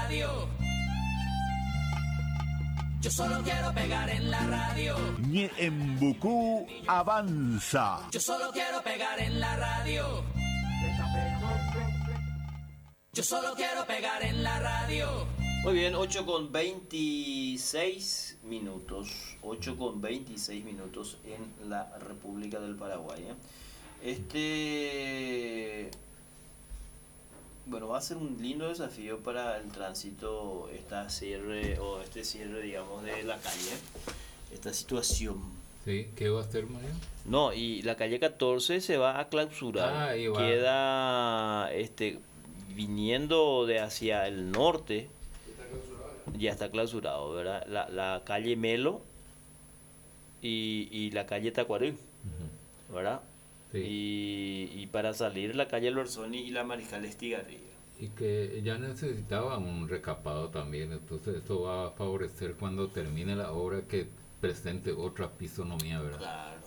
radio. Yo solo quiero pegar en la radio. Ñeembucú avanza. Yo solo quiero pegar en la radio. Yo solo quiero pegar en la radio. Muy bien, 8:26 minutos. 8:26 minutos en la República del Paraguay. Bueno, va a ser un lindo desafío para el tránsito este cierre, digamos, de la calle, esta situación. Sí, ¿qué va a hacer, María? No, y la calle 14 se va a clausurar. Queda viniendo de hacia el norte. Ya está clausurado, ¿verdad? La calle Melo y la calle Tacuarí, ¿verdad? Sí. Y para salir la calle Lorzoni y la Mariscal Estigarribia. Y que ya necesitaba un recapado también, entonces esto va a favorecer cuando termine la obra que presente otra fisonomía, ¿verdad? Claro.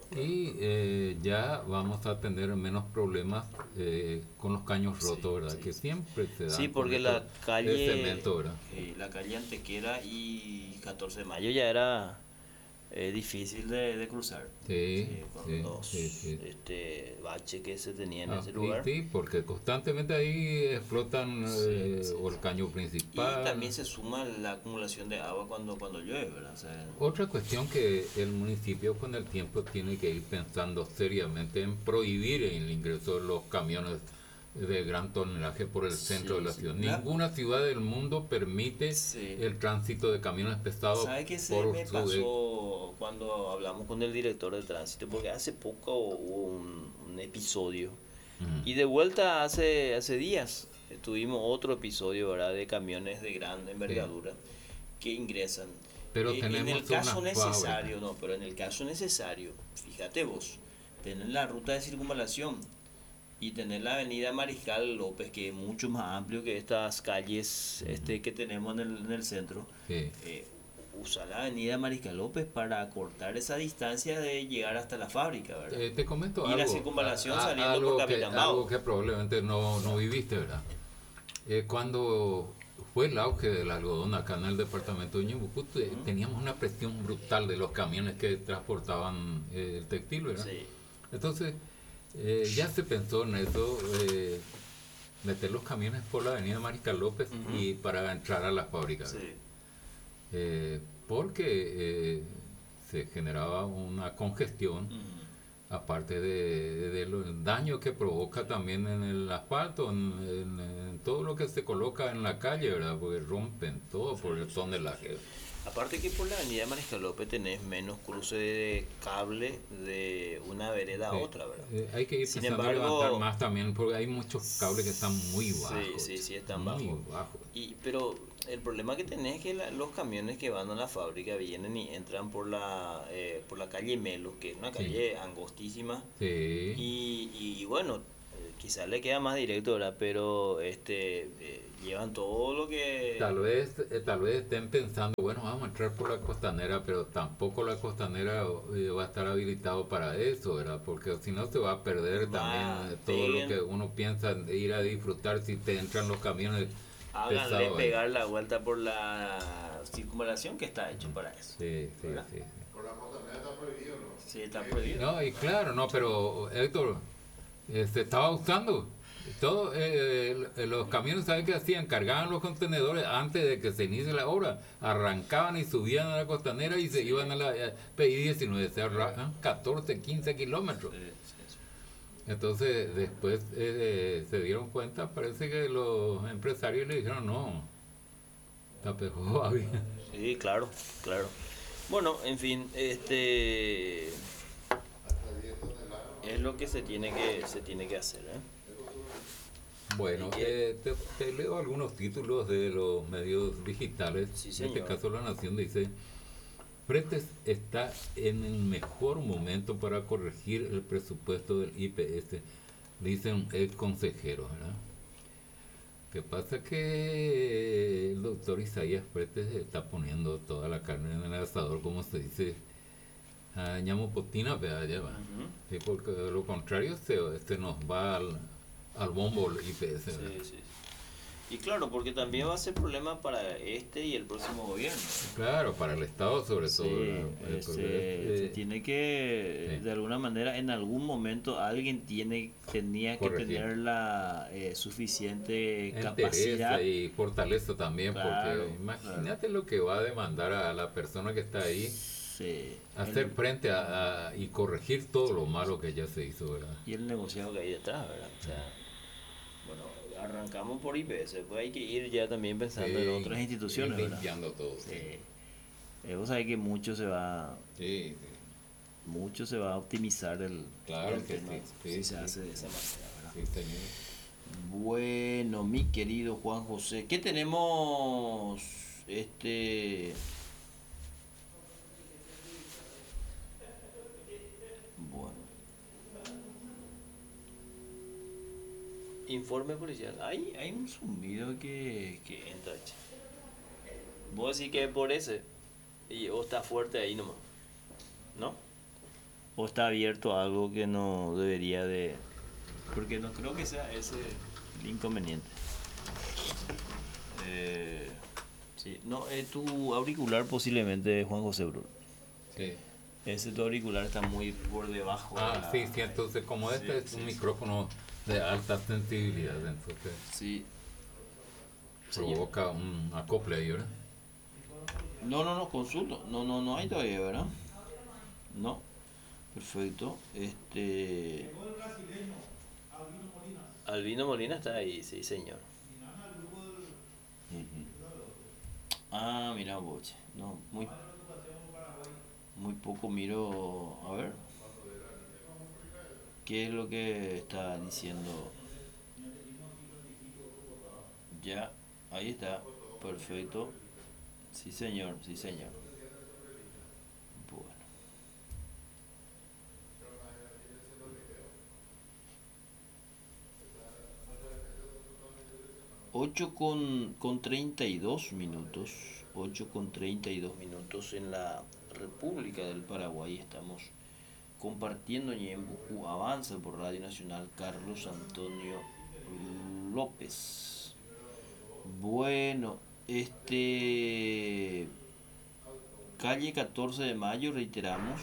Y ya vamos a tener menos problemas con los caños rotos, ¿verdad? Sí. Que siempre se dan. Sí, porque la calle de cemento, ¿verdad? La calle Antequera y 14 de mayo ya era difícil de cruzar. Con los baches que se tenían en ese lugar. Sí, porque constantemente ahí explotan o el caño principal. Y también se suma la acumulación de agua cuando llueve, ¿verdad? O sea, otra cuestión que el municipio con el tiempo tiene que ir pensando seriamente en prohibir el ingreso de los camiones de gran tonelaje por el centro de la ciudad. Ninguna ciudad del mundo permite el tránsito de camiones pesados. ¿Sabe qué me pasó cuando hablamos con el director de tránsito? Porque hace poco hubo un episodio. Y de vuelta hace días tuvimos otro episodio, ¿verdad? De camiones de gran envergadura que ingresan. Pero tenemos en el caso necesario, pero en el caso necesario, fíjate vos, tener la ruta de circunvalación y tener la avenida Mariscal López, que es mucho más amplio que estas calles que tenemos en el centro. Usar la avenida Mariscal López para acortar esa distancia de llegar hasta la fábrica, ¿verdad? Te comento y algo. la circunvalación saliendo por Capitán Bau. Algo que probablemente no viviste, ¿verdad? Cuando fue el auge del algodón acá en el departamento de Ñeembucú, teníamos una presión brutal de los camiones que transportaban el textil, ¿verdad? Sí. Entonces, ya se pensó en eso, meter los camiones por la avenida Mariscal López y para entrar a la fábrica. Sí. Porque se generaba una congestión, aparte de el daño que provoca también en el asfalto, en todo lo que se coloca en la calle, ¿verdad? Porque rompen todo por el tonelaje. Aparte que por la avenida Mariscal López tenés menos cruce de cable de una vereda a otra, ¿verdad? Hay que ir pensando en levantar más también, porque hay muchos cables que están muy bajos. Sí, están muy bajos. Pero el problema que tenés es que los camiones que van a la fábrica vienen y entran por la calle Melo, que es una calle angostísima. Sí. Y bueno, quizás le queda más directo, ¿verdad? Pero llevan todo lo que... Tal vez estén pensando, bueno, vamos a entrar por la costanera, pero tampoco la costanera va a estar habilitado para eso, ¿verdad? Porque si no se va a perder también todo lo que uno piensa de ir a disfrutar si te entran los camiones. Háganle pegar la vuelta por la circunvalación, que está hecho para eso. Sí. Por la costanera está prohibido, ¿no? Sí, está prohibido. No, y claro, pero Héctor, se estaba usando. Todos los camiones, ¿saben qué hacían? Cargaban los contenedores antes de que se inicie la obra, arrancaban y subían a la costanera y se iban a la PI-19, se arrancan 14, 15 kilómetros. Entonces después se dieron cuenta, parece que los empresarios le dijeron, no, está peor. Sí, claro. Bueno, en fin, es lo que se tiene que hacer, Bueno, te leo algunos títulos de los medios digitales. Sí, en este caso La Nación dice: Fretes está en el mejor momento para corregir el presupuesto del IPS, dice un ex consejero, ¿verdad? Que pasa que el doctor Isaías Fretes está poniendo toda la carne en el asador, como se dice, a ñamopotina, ¿verdad? Sí, porque de lo contrario se nos va al bombo el IPS. Sí. Y claro, porque también va a ser problema para este y el próximo gobierno. Claro, para el Estado sobre todo. Sí, ¿verdad? se tiene que, sí. de alguna manera, en algún momento alguien tenía que Corregir. tener la suficiente Entereza capacidad. y fortaleza también, Claro, porque imagínate lo que va a demandar a la persona que está ahí Sí, hacer frente y corregir todo lo malo que ya se hizo, ¿verdad? y el negociado que hay detrás, ¿verdad? O sea, bueno, arrancamos por IPS, después hay que ir ya también pensando en otras instituciones, ir ¿verdad? limpiando todo. Sí. Vos sabés que Sí, mucho se va a optimizar claro el que tema sí, si sí, se sí. hace de esa manera, ¿verdad? sí, señor. Bueno, mi querido Juan José, ¿qué tenemos? Bueno, informe policial. Hay un zumbido que entra, che. Vos decís que es por ese, o está fuerte ahí nomás, ¿no? O está abierto a algo que no debería de... Porque no creo que sea ese el inconveniente. Sí, no, tu auricular posiblemente, Juan José Brul. Sí. Ese tu auricular está muy por debajo. Sí, entonces como este es un micrófono de alta sensibilidad, entonces Sí. provoca un acople ahí, ¿verdad? No, consulto. No hay todavía, ¿verdad? No. Perfecto. Albino Molina está ahí, sí, señor. Mira, boche. No, muy poco miro. A ver. ¿Qué es lo que está diciendo? Ya, ahí está. Perfecto. Sí, señor, sí, señor. Bueno. 8:32 minutos. 8:32 minutos en la República del Paraguay. Estamos compartiendo Ñembucú Avanza por Radio Nacional Carlos Antonio López. Bueno, calle 14 de Mayo, reiteramos,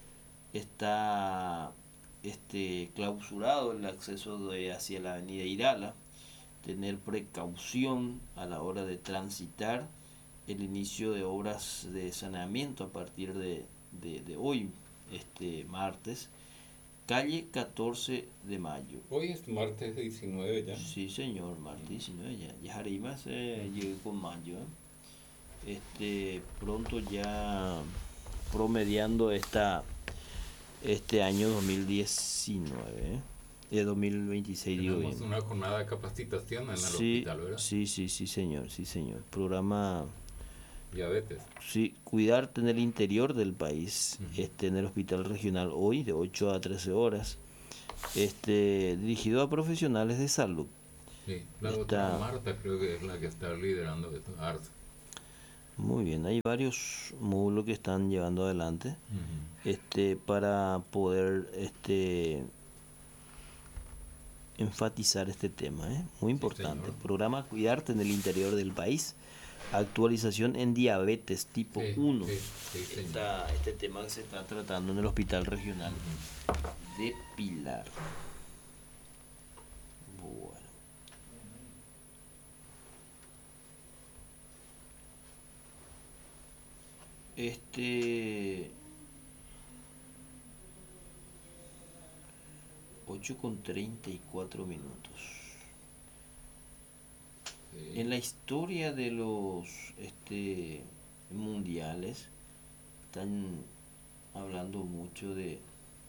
está clausurado el acceso hacia la avenida Irala. Tener precaución a la hora de transitar el inicio de obras de saneamiento a partir de hoy, martes. Calle 14 de Mayo. Hoy es martes 19 ya. Sí, señor, martes 19 ya. Ya Jarima se llegó con mayo. Pronto ya promediando este año 2019. De 2026, digo Tenemos bien. una jornada de capacitación en el Sí, hospital, ¿verdad? sí, señor, sí, señor. Programa, Diabetes. sí, cuidarte en el interior del país, en el hospital regional hoy de 8 a 13 horas, dirigido a profesionales de salud. Sí, la doctora Marta creo que es la que está liderando esto, ARSA. Muy bien, hay varios módulos que están llevando adelante, para poder, enfatizar este tema, muy importante. Sí, Programa Cuidarte en el interior del país, actualización en diabetes tipo 1. Este tema que se está tratando en el hospital regional de Pilar. Bueno. Este 8:34 minutos. Sí. En la historia de los mundiales están hablando mucho de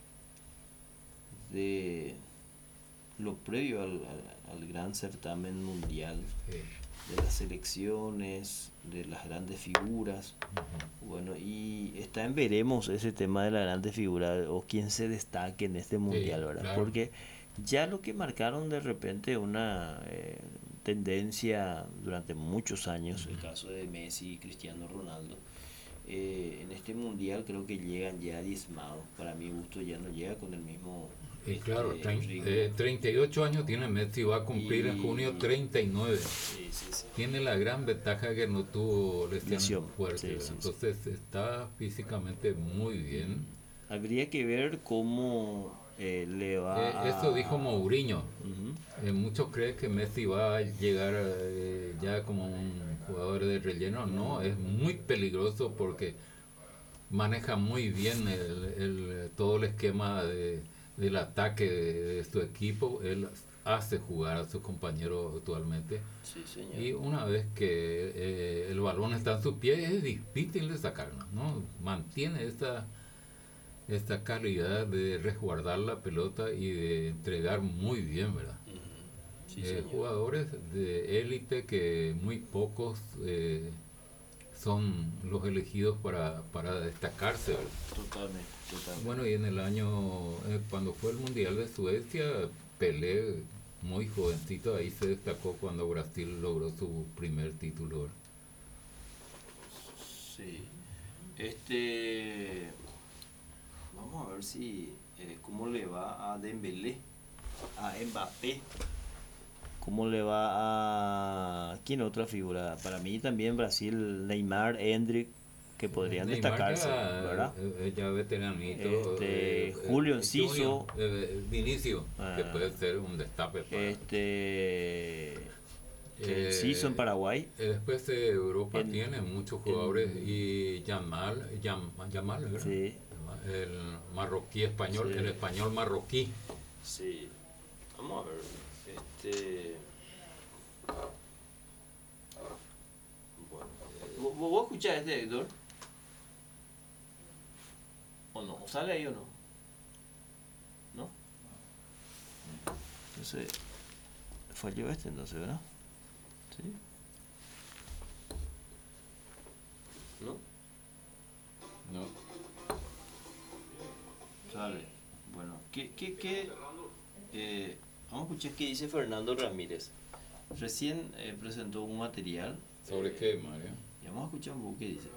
lo previo al gran certamen mundial, Sí. de las selecciones, de las grandes figuras. Bueno, y está en veremos ese tema de la grandes figuras o quién se destaque en este mundial, ¿verdad? Claro. Porque ya lo que marcaron de repente una tendencia durante muchos años, el caso de Messi y Cristiano Ronaldo, en este mundial creo que llegan ya diezmados. Para mi gusto ya no llega con el mismo Y claro, Rodrigo. 38 años tiene Messi, va a cumplir en junio 39. Sí, sí, sí. Tiene la gran ventaja que no tuvo Lesión. lesiones fuertes, Sí, sí, sí. entonces está físicamente muy bien. Habría que ver cómo le va a... Eso dijo Mourinho. Ujú. Muchos creen que Messi va a llegar ya como un jugador de relleno. No, es muy peligroso porque maneja muy bien todo el esquema del ataque de su equipo. Él hace jugar a sus compañeros actualmente. Sí, señor. Y una vez que el balón está en sus pies, es difícil de sacarlo, ¿no? Mantiene esta calidad de resguardar la pelota y de entregar muy bien, ¿verdad? Sí, señor. Jugadores de élite que muy pocos son los elegidos para destacarse, ¿verdad? Totalmente, totalmente. Bueno, y en el año, cuando fue el Mundial de Suecia, Pelé, muy jovencito, ahí se destacó cuando Brasil logró su primer título, ¿verdad? Sí. Vamos a ver si cómo le va a Dembélé, a Mbappé. ¿Cómo le va a quién otra figura? Para mí también Brasil, Neymar, Endrick, que podrían Neymar destacarse, ya, ¿verdad? ya veteranito. Julio Enciso. Vinicio, que Ah. puede ser un destape para... Enciso en Paraguay. Después Europa En- tiene muchos jugadores y Yamal, ¿verdad? Sí. El marroquí español, Sí. el español marroquí. Sí. Vamos a ver. Bueno, ¿vos escuchás Héctor? ¿O no? ¿O sale ahí o no? ¿No? Entonces, falló entonces, ¿verdad? ¿Sí? ¿No? ¿No? Sale. Bueno, vamos a escuchar qué dice Fernando Ramírez. Recién presentó un material. ¿Sobre qué, Mario? Y vamos a escuchar un poco qué dice.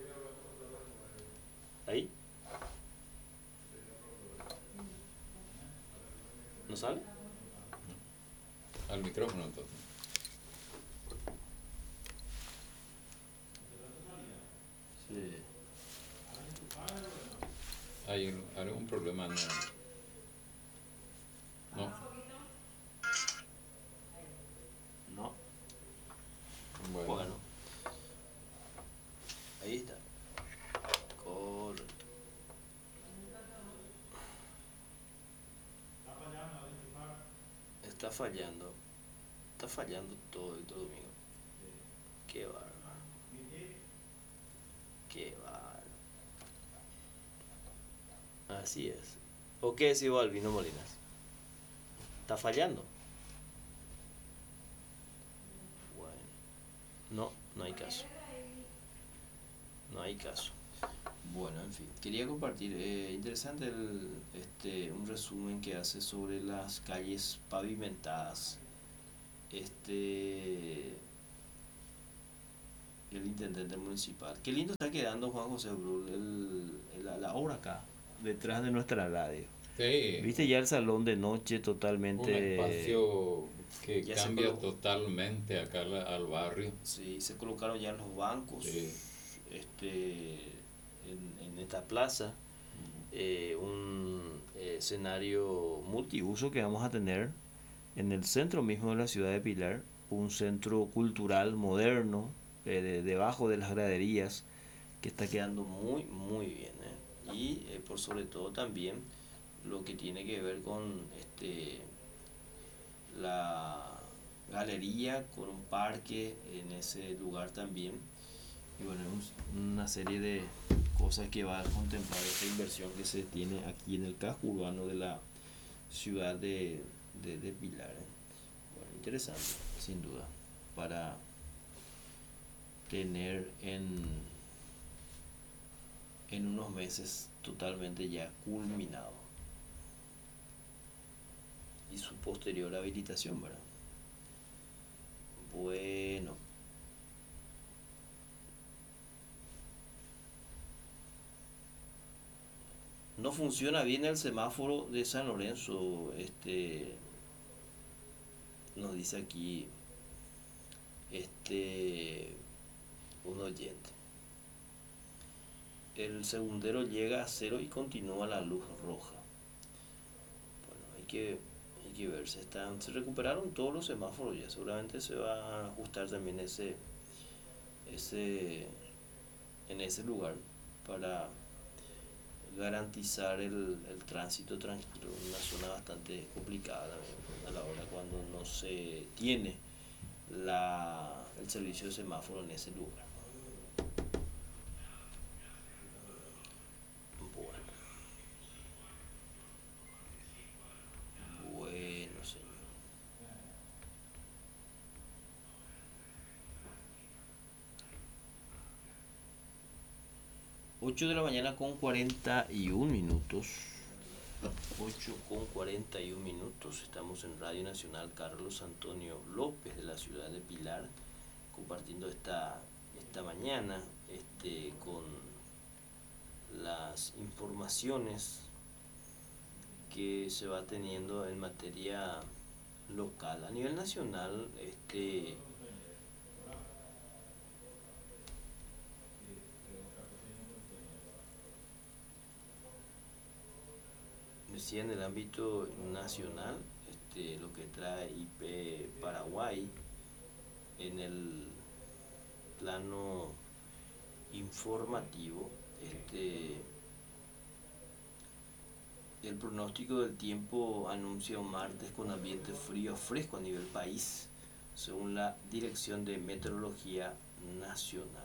¿Ahí? ¿No sale? Al micrófono entonces. Sí. Hay algún problema, no. No. No. Bueno. Bueno. Ahí está. Correcto. Está fallando. Está fallando todo el domingo. Qué bárbaro. Qué bárbaro. Así es. ¿O qué decís vos, Albino Molinas? ¿Está fallando? Bueno. No hay caso. No hay caso. Bueno, en fin, quería compartir, interesante un resumen que hace sobre las calles pavimentadas. El intendente municipal. Qué lindo está quedando Juan José Brul, la obra acá, detrás de nuestra radio. Sí. ¿Viste ya el salón de noche totalmente? Un espacio que ya se cambia colocó. totalmente acá al barrio. Sí, se colocaron ya los bancos. Sí. En esta plaza, un escenario multiuso que vamos a tener en el centro mismo de la ciudad de Pilar, un centro cultural moderno, debajo de las graderías, que está quedando muy muy bien, y por sobre todo también lo que tiene que ver con la galería, con un parque en ese lugar también. Y bueno, una serie de cosas que va a contemplar esta inversión que se tiene aquí en el casco urbano de la ciudad de Pilar. Bueno, interesante, sin duda, para tener en unos meses totalmente ya culminado. Y su posterior habilitación, ¿verdad? Bueno. No no funciona bien el semáforo de San Lorenzo, nos dice aquí un oyente. El segundero llega a cero y continúa la luz roja. Bueno, hay que ver, se recuperaron todos los semáforos ya, seguramente se va a ajustar también en ese lugar para garantizar el tránsito tranquilo, una zona bastante complicada también a la hora cuando no se tiene el servicio de semáforo en ese lugar. Bueno, señor. 8 de la mañana con 41 minutos. 8 con 41 minutos. Estamos en Radio Nacional Carlos Antonio López de la ciudad de Pilar, compartiendo esta mañana con las informaciones que se va teniendo en materia local. A nivel nacional, decía en el ámbito nacional, lo que trae IP Paraguay en el plano informativo, el pronóstico del tiempo anuncia un martes con ambiente frío fresco a nivel país, según la Dirección de Meteorología Nacional.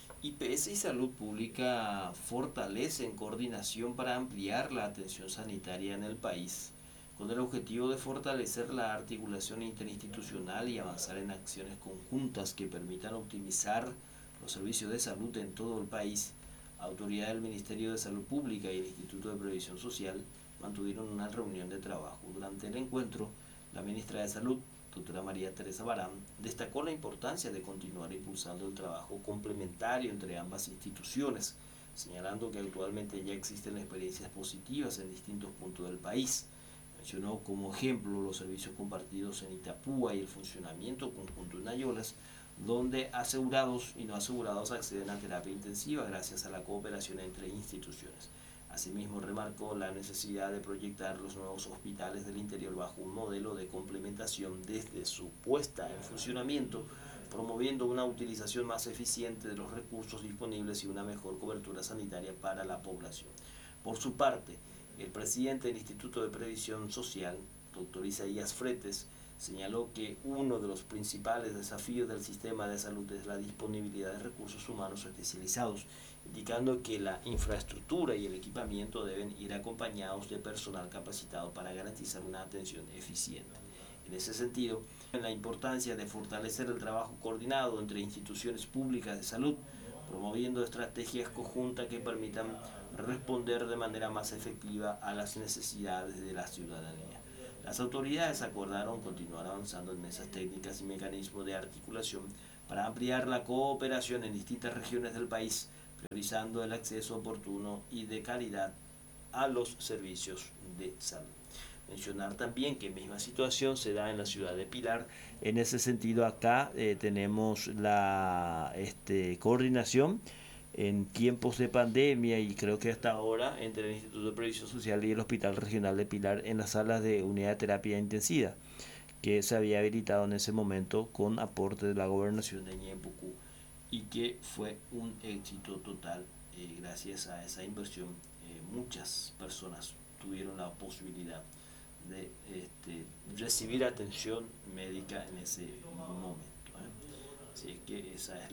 IPS y Salud Pública fortalecen coordinación para ampliar la atención sanitaria en el país, con el objetivo de fortalecer la articulación interinstitucional y avanzar en acciones conjuntas que permitan optimizar los servicios de salud en todo el país. Autoridades del Ministerio de Salud Pública y el Instituto de Previsión Social mantuvieron una reunión de trabajo. Durante el encuentro, la ministra de Salud, doctora María Teresa Barán, destacó la importancia de continuar impulsando el trabajo complementario entre ambas instituciones, señalando que actualmente ya existen experiencias positivas en distintos puntos del país. Mencionó como ejemplo los servicios compartidos en Itapúa y el funcionamiento conjunto en Ayolas, donde asegurados y no asegurados acceden a terapia intensiva gracias a la cooperación entre instituciones. Asimismo, remarcó la necesidad de proyectar los nuevos hospitales del interior bajo un modelo de complementación desde su puesta en funcionamiento, promoviendo una utilización más eficiente de los recursos disponibles y una mejor cobertura sanitaria para la población. Por su parte, el presidente del Instituto de Previsión Social, doctor Isaías Fretes, señaló que uno de los principales desafíos del sistema de salud es la disponibilidad de recursos humanos especializados, indicando que la infraestructura y el equipamiento deben ir acompañados de personal capacitado para garantizar una atención eficiente. En ese sentido, la importancia de fortalecer el trabajo coordinado entre instituciones públicas de salud, promoviendo estrategias conjuntas que permitan responder de manera más efectiva a las necesidades de la ciudadanía. Las autoridades acordaron continuar avanzando en mesas técnicas y mecanismos de articulación para ampliar la cooperación en distintas regiones del país, priorizando el acceso oportuno y de calidad a los servicios de salud. Mencionar también que misma situación se da en la ciudad de Pilar. En ese sentido, acá tenemos la coordinación en tiempos de pandemia y creo que hasta ahora entre el Instituto de Previsión Social y el Hospital Regional de Pilar en las salas de unidad de terapia intensiva que se había habilitado en ese momento con aporte de la gobernación de Ñempucú y que fue un éxito total. Gracias a esa inversión muchas personas tuvieron la posibilidad de recibir atención médica en ese momento. Así que esa es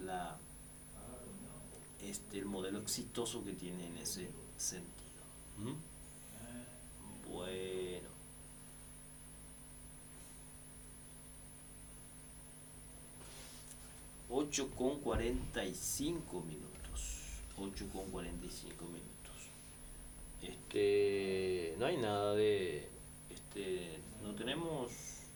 el modelo exitoso que tiene en ese sentido. Bueno. Ocho con 45 minutos. 8:45 minutos. No hay nada de no tenemos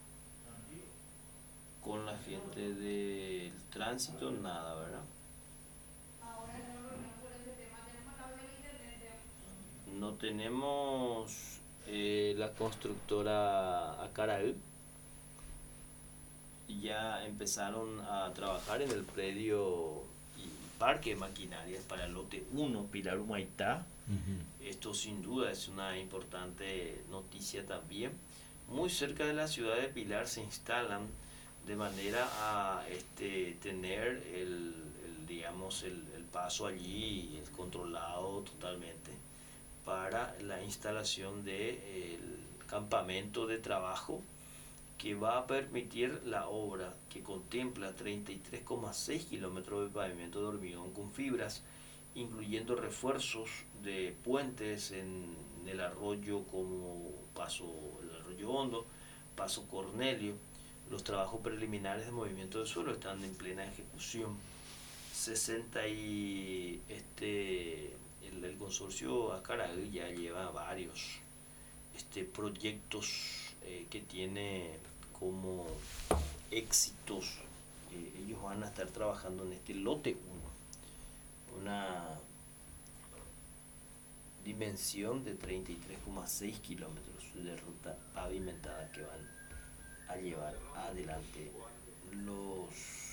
con la gente del tránsito nada, ¿verdad? No tenemos la constructora Acaraú. Ya empezaron a trabajar en el predio y parque de maquinarias para el lote 1, Pilar Humaitá. Esto sin duda es una importante noticia también. Muy cerca de la ciudad de Pilar se instalan de manera a tener digamos, el paso allí controlado totalmente para la instalación del campamento de trabajo que va a permitir la obra, que contempla 33,6 kilómetros de pavimento de hormigón con fibras, incluyendo refuerzos de puentes en el arroyo como el arroyo Hondo, Paso Cornelio. Los trabajos preliminares de movimiento de suelo están en plena ejecución. El consorcio Acaraú ya lleva varios proyectos que tiene como éxitos. Ellos van a estar trabajando en este lote 1, una dimensión de 33,6 kilómetros de ruta pavimentada que van a llevar adelante los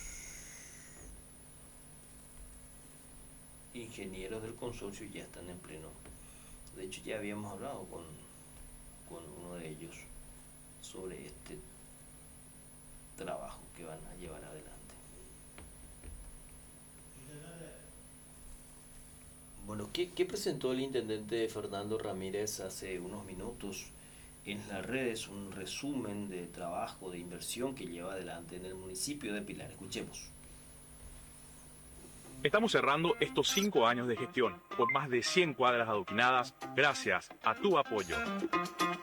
ingenieros del consorcio. Ya están en pleno. De hecho, ya habíamos hablado con uno de ellos sobre este trabajo que van a llevar adelante. Bueno, ¿qué presentó el intendente Fernando Ramírez hace unos minutos en las redes? Un resumen de trabajo, de inversión que lleva adelante en el municipio de Pilar. Escuchemos. Estamos cerrando estos 5 años de gestión, con más de 100 cuadras adoquinadas, gracias a tu apoyo.